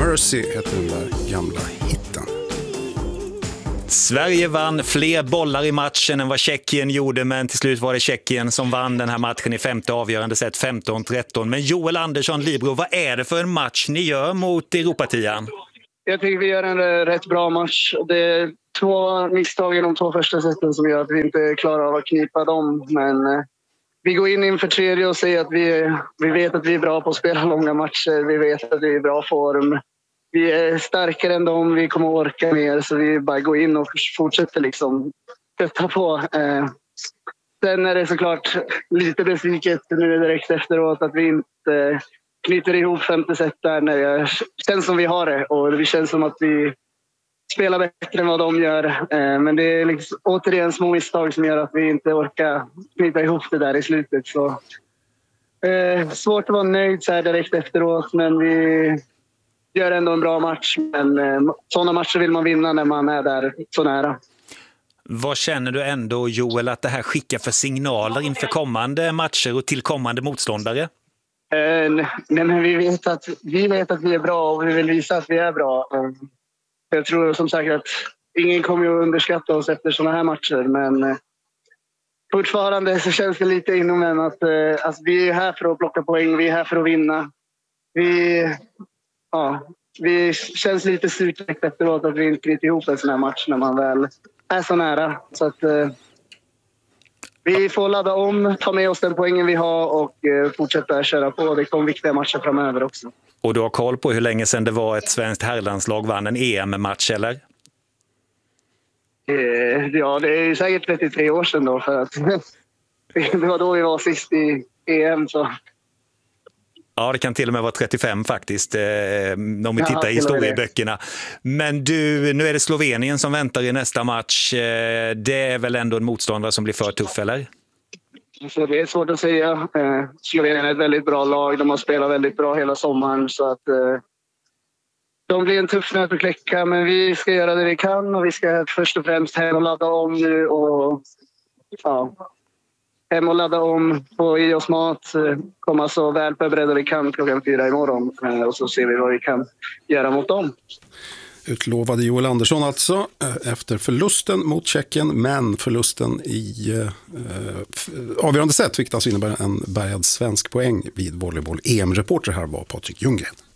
Mercy heter den där gamla hitten. Sverige vann fler bollar i matchen än vad Tjeckien gjorde, men till slut var det Tjeckien som vann den här matchen i femte avgörande set 15-13. Men Joel Andersson, Libro, vad är det för en match ni gör mot Europatian? Jag tycker vi gör en rätt bra match. Det är 2 misstag i de 2 första seten som gör att vi inte klarar av att knipa dem. Men vi går in inför tredje och säger att vi vet att vi är bra på att spela långa matcher. Vi vet att vi är i bra form. Vi är starkare än dem, vi kommer att orka mer. Så vi bara går in och fortsätter liksom sätta på. Sen är det såklart lite besviket nu direkt efteråt att vi inte knyter ihop femte set där när det känns som vi har det. Och det känns som att vi spelar bättre än vad de gör. Men det är liksom, återigen små misstag som gör att vi inte orkar knyta ihop det där i slutet. Så, svårt att vara nöjd så här direkt efteråt, men vi gör ändå en bra match. Men sådana matcher vill man vinna när man är där så nära. Vad känner du ändå, Joel, att det här skickar för signaler inför kommande matcher och till kommande motståndare? Nej, men vi vet att vi är bra och vi vill visa att vi är bra. Jag tror som sagt att ingen kommer att underskatta oss efter såna här matcher, men fortfarande så känns det lite inom en att vi är här för att plocka poäng, vi är här för att vinna. Vi känns lite surt efteråt att vi inte knyter ihop en sån här match när man väl är så nära. Så att vi får ladda om, ta med oss den poängen vi har och fortsätta köra på. Det kommer viktiga matcher framöver också. Och du har koll på hur länge sedan det var ett svenskt herrlandslag vann en EM-match, eller? Ja, det är säkert 33 år sedan då. För att det var då vi var sist i EM. Så. Ja, det kan till och med vara 35 faktiskt, om vi tittar i historieböckerna. Men du, nu är det Slovenien som väntar i nästa match. Det är väl ändå en motståndare som blir för tuff, eller? Så det är svårt att säga. Slovenien är ett väldigt bra lag. De har spelat väldigt bra hela sommaren. Så att de blir en tuff nöt att kläcka. Men vi ska göra det vi kan. Och vi ska först och främst hem och ladda om nu. Och hem och ladda om, få i oss mat, komma så väl förberedda vi kan 4:00 imorgon. Och så ser vi vad vi kan göra mot dem. Utlovade Joel Andersson alltså efter förlusten mot Tjeckien, men förlusten i avgörande sätt, vilket alltså innebär en bärgad svensk poäng vid volleyboll. EM-reporter här var Patrik Ljunggren.